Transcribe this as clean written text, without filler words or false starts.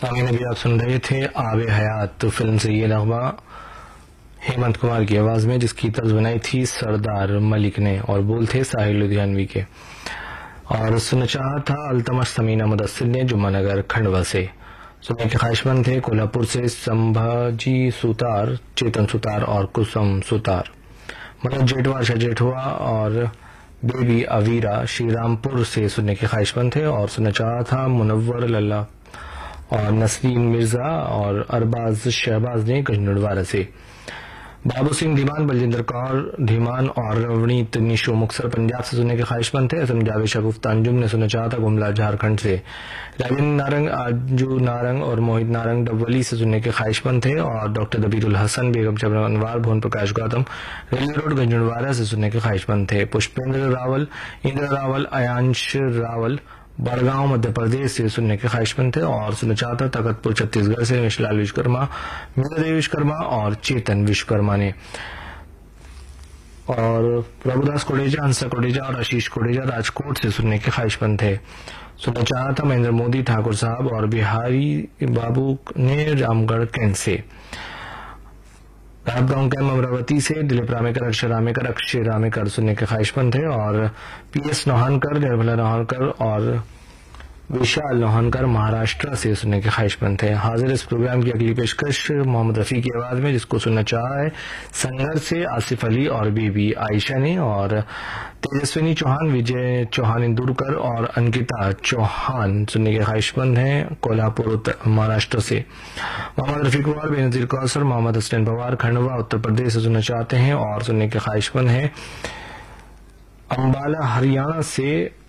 सामीन अभी आप सुन रहे थे आबे हयात फिल्म से ये नगमा हेमंत कुमार की आवाज में, जिसकी तर्ज बनाई थी सरदार मलिक ने और बोल थे साहिल लुधियानवी के। और सुनना चाहा था अल्तमश समीना मुदस्सिर ने जुम्मनगर खंडवा से। सुनने के ख्वाहिशमंद थे कोल्हापुर से संभाजी सुतार, चेतन सुतार और कुसुम सुतार। मतलब जेठवा शाह जेठवा और बेबी अवीरा श्रीरामपुर से सुनने के ख्वाहिशमंद थे। और सुनना चाहा था मुनव्वर लल्ला और नसरीन मिर्जा और अरबाज शहबाज ने गजनुड़वारा से। बाबू सिंह धीमान, बलजिंदर कौर धीमान और रवनीत निशो मुक्सर पंजाब से सुनने के ख्वाहिशमंद थे। असम जावेद शगुफ्ता अंजुम ने सुनना चाहा था गुमला झारखंड से। राजेंद्र नारंग, आजू नारंग और मोहित नारंग डबवली से सुनने के ख्वाहिशमंद थे। और डॉक्टर दबीरुल हसन, बेगम जबरन अनवार, भुवन प्रकाश गौतम रेलवे रोड गंजुड़वारा से सुनने के ख्वाहिशमंद थे। पुष्पेंद्र रावल, इंद्र रावल, अयांश रावल बड़गांव मध्य प्रदेश से सुनने के ख्वाहिशमंद थे। और सुनना चाहता तकतपुर छत्तीसगढ़ से विशलाल विश्वकर्मा, मीनादेवी विश्वकर्मा और चेतन विश्वकर्मा ने। और प्रभुदास कोडेजा, हंसा कोडेजा और आशीष कोडेजा राजकोट से सुनने के ख्वाहिशमंद थे। सुनना चाहा था महेंद्र मोदी ठाकुर साहब और बिहारी बाबू ने रामगढ़ कैंट से। राजगांव कैम अमरावती से दिलीप रामेकर, अक्षय रामेकर सुनने के ख्वाहिशमंद थे। और पीएस नौहानकर, निर्मला नौहानकर और विशाल नौहानकर महाराष्ट्र से सुनने के ख्वाहिशमंद थे। हाजिर इस प्रोग्राम की अगली पेशकश मोहम्मद रफी की आवाज में, जिसको सुनना चाहा है संगर से आसिफ अली और बीबी आयशा ने। और तेजस्विनी चौहान, विजय चौहान इंदुरकर और अंकिता चौहान सुनने के ख्वाहिशमंद हैं कोल्हापुर महाराष्ट्र से। मोहम्मद रफी कुमार, बेनजीर कौसर, मोहम्मद हसन पवार खंडवा उत्तर प्रदेश से सुनना चाहते हैं। और सुनने के ख्वाहिशमंद हैं अम्बाला हरियाणा से